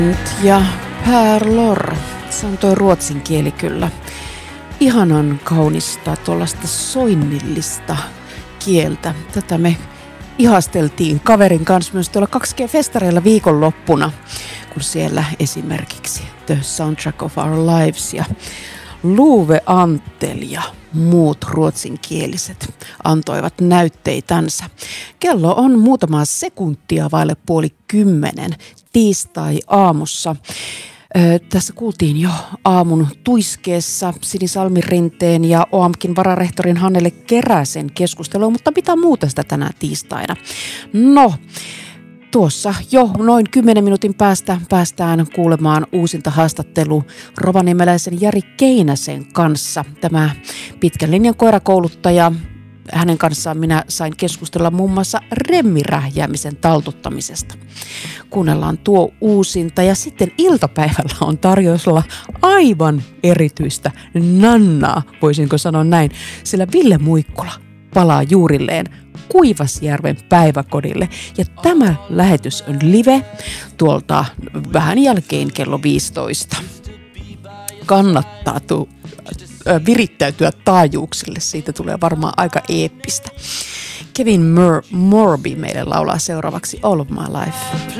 Ja Pärlor, se on toi ruotsin kieli kyllä. Ihanan kaunista, tuollaista soinnillista kieltä. Tätä me ihasteltiin kaverin kanssa myös tuolla 2G-festareilla viikonloppuna, kun siellä esimerkiksi The Soundtrack of Our Lives ja Luve Antel ja muut ruotsinkieliset antoivat näytteitänsä. Kello on muutama sekuntia vaille 9:30 tiistai-aamussa. Tässä kuultiin jo aamun tuiskeessa Sini Salmirinteen ja OAMKin vararehtorin Hannele Keräsen keskustelua, mutta mitä muuta sitä tänään tiistaina? No, tuossa jo noin 10 minuutin päästä päästään kuulemaan uusinta haastattelu rovaniemeläisen Jari Keinäsen kanssa. Tämä pitkän linjan koirakouluttaja, hänen kanssaan minä sain keskustella muun muassa remmirähjäämisen taltuttamisesta. Kuunnellaan tuo uusinta ja sitten iltapäivällä on tarjolla aivan erityistä nannaa, voisinko sanoa näin, sillä Ville Muikkula palaa juurilleen Kuivasjärven päiväkodille. Ja tämä lähetys on live tuolta vähän jälkeen kello 15. Kannattaa virittäytyä taajuuksille, siitä tulee varmaan aika eeppistä. Kevin Morby meille laulaa seuraavaksi All of My Life.